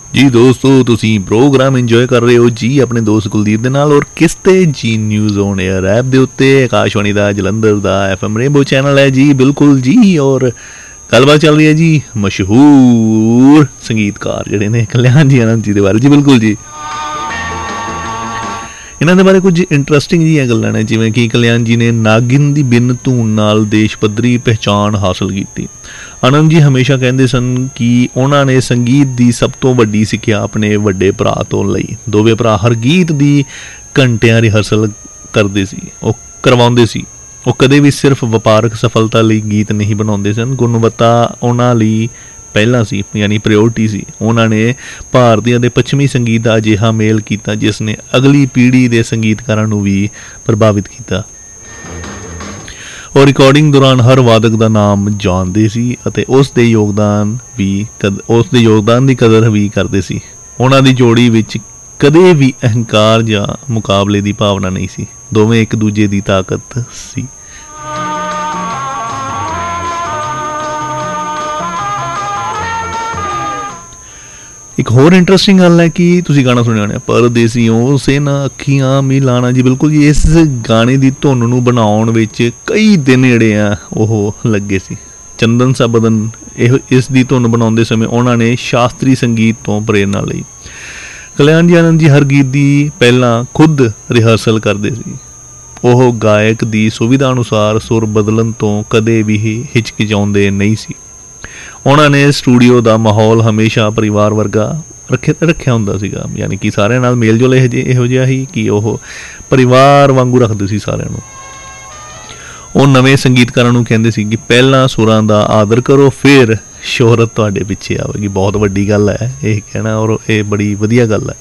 ਜੀ ਦੋਸਤੋ ਤੁਸੀਂ ਪ੍ਰੋਗਰਾਮ ਇੰਜੋਏ ਕਰ ਰਹੇ ਹੋ ਜੀ ਆਪਣੇ ਦੋਸਤ ਕੁਲਦੀਪ ਦੇ ਨਾਲ ਔਰ ਕਿਸ ਤੇ ਜੀ ਨਿਊਜ਼ ਔਨ 에ਅਰ ਐਪ ਦੇ ਉੱਤੇ ਆਕਾਸ਼ਵਾਣੀ ਦਾ ਜਲੰਧਰ ਦਾ FM ਰੇਨਬੋ ਚੈਨਲ ਹੈ ਜੀ ਬਿਲਕੁਲ ਜੀ। ਔਰ ਗੱਲਬਾਤ ਚੱਲ ਰਹੀ ਹੈ ਜੀ ਮਸ਼ਹੂਰ ਸੰਗੀਤਕਾਰ ਜਿਹੜੇ ਨੇ ਕਲਿਆਣ ਜੀ ਆਨੰਦ ਜੀ ਦੇ ਬਾਰੇ। ਜੀ ਬਿਲਕੁਲ ਜੀ, ਇਹਨਾਂ ਦੇ ਬਾਰੇ ਕੁਝ ਇੰਟਰਸਟਿੰਗ ਜਿਹੀਆਂ ਗੱਲਾਂ ਨੇ, ਜਿਵੇਂ ਕਿ ਕਲਿਆਣ ਜੀ ਨੇ ਨਾਗਿਨ ਦੀ ਬਿਨ ਧੂਨ ਨਾਲ ਦੇਸ਼ ਪੱਧਰੀ ਪਹਿਚਾਣ ਹਾਸਲ ਕੀਤੀ। ਆਨੰਦ ਜੀ ਹਮੇਸ਼ਾ ਕਹਿੰਦੇ ਸਨ ਕਿ ਉਹਨਾਂ ਨੇ ਸੰਗੀਤ ਦੀ ਸਭ ਤੋਂ ਵੱਡੀ ਸਿੱਖਿਆ ਆਪਣੇ ਵੱਡੇ ਭਰਾ ਤੋਂ ਲਈ। ਦੋਵੇਂ ਭਰਾ ਹਰ ਗੀਤ ਦੀ ਘੰਟਿਆਂ ਰਿਹਰਸਲ ਕਰਵਾਉਂਦੇ ਸੀ। ਉਹ ਕਦੇ ਵੀ ਸਿਰਫ ਵਪਾਰਕ ਸਫਲਤਾ ਲਈ ਗੀਤ ਨਹੀਂ ਬਣਾਉਂਦੇ ਸਨ, ਗੁਣਵੱਤਾ ਉਹਨਾਂ ਲਈ ਪਹਿਲਾਂ ਸੀ, ਯਾਨੀ ਪ੍ਰਾਇਓਰਟੀ ਸੀ। ਉਹਨਾਂ ਨੇ ਭਾਰਤੀਆਂ ਦੇ ਪੱਛਮੀ ਸੰਗੀਤ ਦਾ ਅਜਿਹਾ ਮੇਲ ਕੀਤਾ ਜਿਸ ਨੇ ਅਗਲੀ ਪੀੜ੍ਹੀ ਦੇ ਸੰਗੀਤਕਾਰਾਂ ਨੂੰ ਵੀ ਪ੍ਰਭਾਵਿਤ ਕੀਤਾ। ਉਹ ਰਿਕਾਰਡਿੰਗ ਦੌਰਾਨ ਹਰ ਵਾਦਕ ਦਾ ਨਾਮ ਜਾਣਦੇ ਸੀ ਅਤੇ ਉਸ ਦੇ ਯੋਗਦਾਨ ਦੀ ਕਦਰ ਵੀ ਕਰਦੇ ਸੀ। ਉਹਨਾਂ ਦੀ ਜੋੜੀ ਵਿੱਚ ਕਦੇ ਵੀ ਅਹੰਕਾਰ ਜਾਂ ਮੁਕਾਬਲੇ ਦੀ ਭਾਵਨਾ ਨਹੀਂ ਸੀ, ਦੋਵੇਂ ਇੱਕ ਦੂਜੇ ਦੀ ਤਾਕਤ ਸੀ। ਇੱਕ ਹੋਰ ਇੰਟਰਸਟਿੰਗ ਗੱਲ ਹੈ ਕਿ ਤੁਸੀਂ ਗਾਣਾ ਸੁਣਿਆ ਹੋਣਾ ਪਰਦੇਸੀਓ ਸੇ ਨਾ ਅੱਖੀਆਂ ਮਿਲਾਣਾ। ਜੀ ਬਿਲਕੁਲ ਜੀ, ਇਸ ਗਾਣੇ ਦੀ ਧੁਨ ਨੂੰ ਬਣਾਉਣ ਵਿੱਚ ਕਈ ਦਿਨ ਜਿਹੜੇ ਆ ਉਹ ਲੱਗੇ ਸੀ। ਚੰਦਨ ਸਾਬਦਨ ਇਸ ਦੀ ਧੁਨ ਬਣਾਉਂਦੇ ਸਮੇਂ ਉਹਨਾਂ ਨੇ ਸ਼ਾਸਤਰੀ ਸੰਗੀਤ ਤੋਂ ਪ੍ਰੇਰਨਾ ਲਈ। ਕਲਿਆਣ ਜੀ ਆਨੰਦ ਜੀ ਹਰ ਗੀਤ ਦੀ ਪਹਿਲਾਂ ਖੁਦ ਰਿਹਰਸਲ ਕਰਦੇ ਸੀ। ਉਹ ਗਾਇਕ ਦੀ ਸੁਵਿਧਾ ਅਨੁਸਾਰ ਸੁਰ ਬਦਲਣ ਤੋਂ ਕਦੇ ਵੀ ਹਿਚਕਿਚਾਉਂਦੇ ਨਹੀਂ ਸੀ। ਉਹਨਾਂ ਨੇ ਸਟੂਡੀਓ ਦਾ ਮਾਹੌਲ ਹਮੇਸ਼ਾ ਪਰਿਵਾਰ ਵਰਗਾ ਰੱਖਿਆ ਹੁੰਦਾ ਸੀਗਾ, ਯਾਨੀ ਕਿ ਸਾਰਿਆਂ ਨਾਲ ਮੇਲ ਜੋਲ ਇਹੋ ਜਿਹਾ ਹੀ ਕਿ ਉਹ ਪਰਿਵਾਰ ਵਾਂਗੂ ਰੱਖਦੇ ਸੀ ਸਾਰਿਆਂ ਨੂੰ। ਉਹ ਨਵੇਂ ਸੰਗੀਤਕਾਰਾਂ ਨੂੰ ਕਹਿੰਦੇ ਸੀ ਕਿ ਪਹਿਲਾਂ ਸੁਰਾਂ ਦਾ ਆਦਰ ਕਰੋ, ਫਿਰ ਸ਼ੋਹਰਤ ਤੁਹਾਡੇ ਪਿੱਛੇ ਆਵੇਗੀ। ਬਹੁਤ ਵੱਡੀ ਗੱਲ ਹੈ ਇਹ ਕਹਿਣਾ, ਔਰ ਇਹ ਬੜੀ ਵਧੀਆ ਗੱਲ ਹੈ।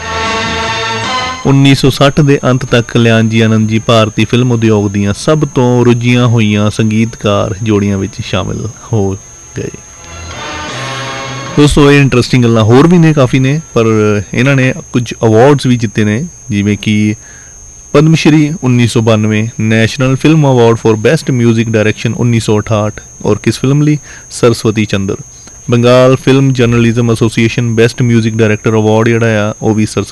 1960 ਦੇ ਅੰਤ ਤੱਕ ਕਲਿਆਣ ਜੀ ਆਨੰਦ ਜੀ ਭਾਰਤੀ ਫਿਲਮ ਉਦਯੋਗ ਦੀਆਂ ਸਭ ਤੋਂ ਰੁੱਝੀਆਂ ਹੋਈਆਂ ਸੰਗੀਤਕਾਰ ਜੋੜੀਆਂ ਵਿੱਚ ਸ਼ਾਮਿਲ ਹੋ ਗਏ। ਦੋਸਤੋ ਇਹ ਇੰਟਰਸਟਿੰਗ ਗੱਲਾਂ ਹੋਰ ਵੀ ਨੇ, ਕਾਫੀ ਨੇ, ਪਰ ਇਹਨਾਂ ਨੇ ਕੁਝ ਅਵਾਰਡਸ ਵੀ ਜਿੱਤੇ ਨੇ, ਜਿਵੇਂ ਕਿ Padma Shri 1992, national film award for best music direction 1968, ਔਰ ਕਿਸ ਫਿਲਮ ਲਈ? Saraswati Chandra. Bengal film journalism association best music director award ਜਿਹੜਾ ਆ ਉਹ ਵੀ